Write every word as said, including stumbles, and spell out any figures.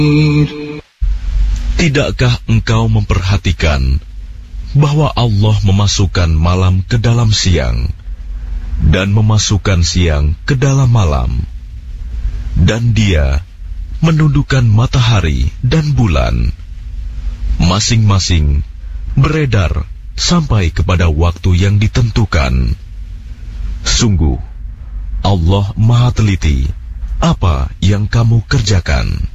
Tidakkah engkau memperhatikan bahwa Allah memasukkan malam ke dalam siang dan memasukkan siang ke dalam malam, dan Dia menundukkan matahari dan bulan, masing-masing beredar sampai kepada waktu yang ditentukan. Sungguh, Allah Maha Teliti apa yang kamu kerjakan.